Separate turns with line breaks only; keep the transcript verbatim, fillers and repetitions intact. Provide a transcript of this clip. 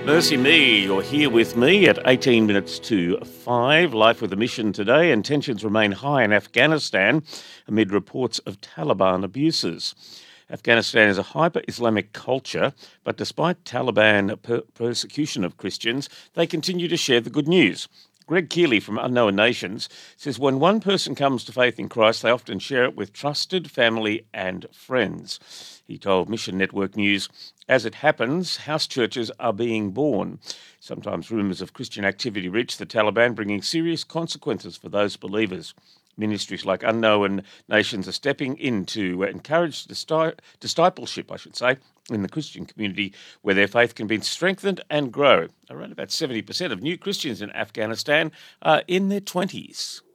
Mercy me, you're here with me at eighteen minutes to five, life with a mission today, and tensions remain high in Afghanistan amid reports of Taliban abuses. Afghanistan is a hyper-Islamic culture, but despite Taliban per- persecution of Christians, they continue to share the good news. Greg Keeley from Unknown Nations says when one person comes to faith in Christ, they often share it with trusted family and friends. He told Mission Network News, as it happens, house churches are being born. Sometimes rumours of Christian activity reach the Taliban, bringing serious consequences for those believers. Ministries like Unknown Nations are stepping in to encourage discipleship, I should say, in the Christian community where their faith can be strengthened and grow. Around about seventy percent of new Christians in Afghanistan are in their twenties.